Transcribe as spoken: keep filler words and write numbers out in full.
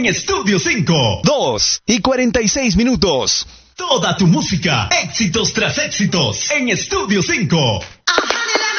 en Estudio cinco. dos y cuarenta y seis minutos. Toda tu música, éxitos tras éxitos, en Estudio cinco.